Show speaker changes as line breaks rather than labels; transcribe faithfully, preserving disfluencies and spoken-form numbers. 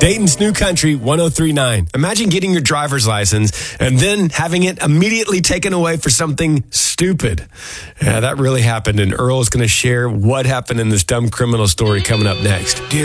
Dayton's New Country one oh three point nine. Imagine getting your driver's license and then having it immediately taken away for something stupid. Yeah, that really happened, and Earl is going to share what happened in this dumb criminal story coming up next.